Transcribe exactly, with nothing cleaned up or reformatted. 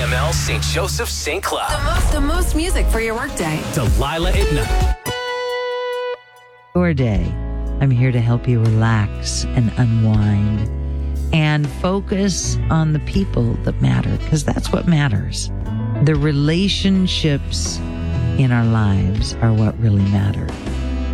M L Saint Joseph Saint Cloud. The most, the most music for your workday. Delilah at night. Your day. I'm here to help you relax and unwind and focus on the people that matter, because that's what matters. The relationships in our lives are what really matter.